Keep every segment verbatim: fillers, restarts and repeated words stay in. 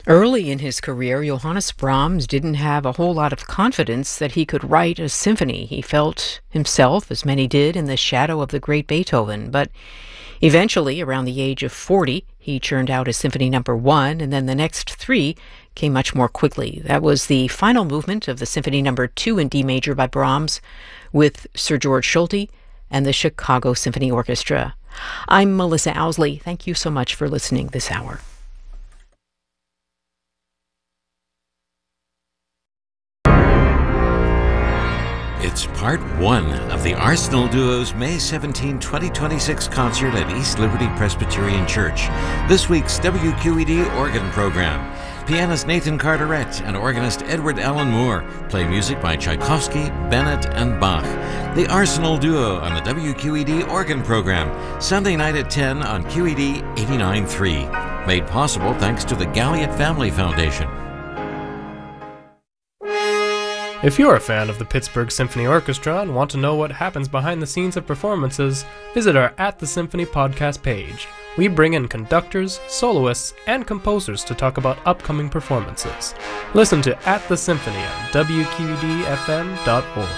Early in his career, Johannes Brahms didn't have a whole lot of confidence that he could write a symphony. He felt himself, as many did, in the shadow of the great Beethoven. But eventually, around the age of forty, he churned out a symphony number one, and then the next three came much more quickly. That was the final movement of the symphony number two in D major by Brahms with Sir George Solti and the Chicago Symphony Orchestra. I'm Melissa Owsley. Thank you so much for listening this hour. It's part one of the Arsenal Duo's May seventeenth, twenty twenty-six concert at East Liberty Presbyterian Church. This week's W Q E D organ program. Pianist Nathan Carteret and organist Edward Allen Moore play music by Tchaikovsky, Bennett, and Bach. The Arsenal Duo on the W Q E D organ program, Sunday night at ten on Q E D eighty-nine point three. Made possible thanks to the Galliot Family Foundation. If you're a fan of the Pittsburgh Symphony Orchestra and want to know what happens behind the scenes of performances, visit our At the Symphony podcast page. We bring in conductors, soloists, and composers to talk about upcoming performances. Listen to At the Symphony on W Q E D F M dot org.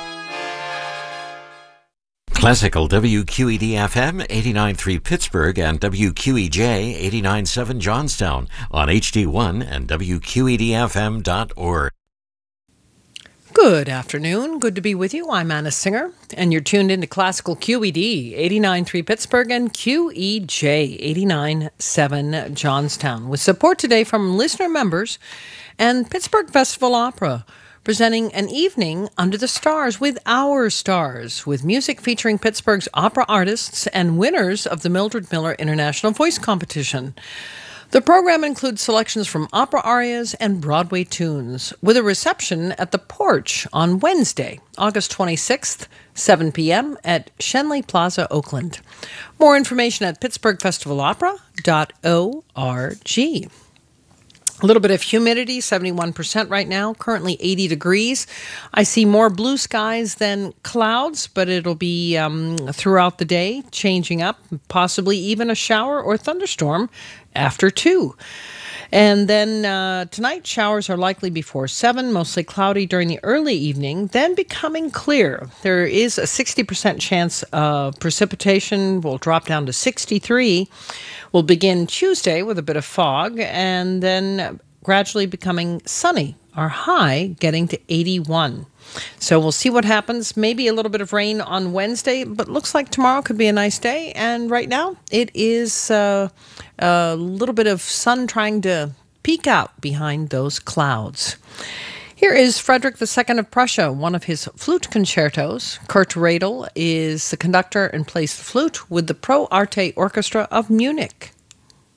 Classical W Q E D F M eighty-nine point three Pittsburgh and W Q E J eighty-nine point seven Johnstown on H D one and W Q E D F M dot org. Good afternoon. Good to be with you. I'm Anna Singer, and you're tuned into Classical Q E D eighty-nine point three Pittsburgh and Q E J eighty-nine point seven Johnstown, with support today from listener members and Pittsburgh Festival Opera, presenting an evening under the stars with our stars, with music featuring Pittsburgh's opera artists and winners of the Mildred Miller International Voice Competition. The program includes selections from opera arias and Broadway tunes, with a reception at the Porch on Wednesday, August twenty-sixth, seven p.m. at Shenley Plaza, Oakland. More information at pittsburgh festival opera dot org. A little bit of humidity, seventy-one percent right now, currently eighty degrees. I see more blue skies than clouds, but it'll be um, throughout the day, changing up, possibly even a shower or thunderstorm after two. And then uh, tonight, showers are likely before seven, mostly cloudy during the early evening, then becoming clear. There is a sixty percent chance of precipitation will drop down to sixty-three. We'll begin Tuesday with a bit of fog, and then gradually becoming sunny. Our high getting to eighty-one. So we'll see what happens. Maybe a little bit of rain on Wednesday, but looks like tomorrow could be a nice day. And right now, it is uh, a little bit of sun trying to peek out behind those clouds. Here is Frederick the Second of Prussia, one of his flute concertos. Kurt Radel is the conductor and plays the flute with the Pro Arte Orchestra of Munich.